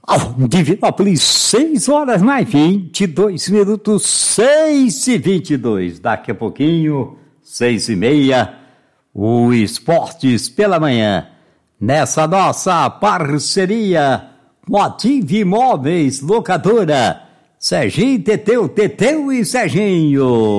Divinópolis, 6 horas mais 22 minutos, 6h22. Daqui a pouquinho, 6h30, o Esportes pela Manhã. Nessa nossa parceria, Motive Imóveis Locadora, Serginho, Teteu e Serginho.